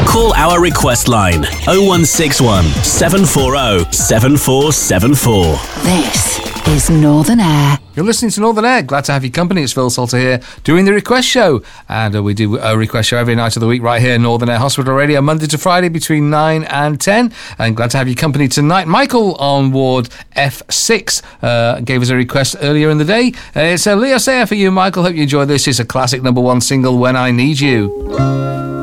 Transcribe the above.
call our request line 0161 740 7474. This is Northern Air. You're listening to Northern Air. Glad to have your company. It's Phil Salter here doing the request show. And we do a request show every night of the week right here, Northern Air Hospital Radio, Monday to Friday between 9 and 10. And glad to have your company tonight. Michael on Ward F6 gave us a request earlier in the day. It's a Leo Sayer for you, Michael. Hope you enjoy this. It's a classic #1 single, When I Need You.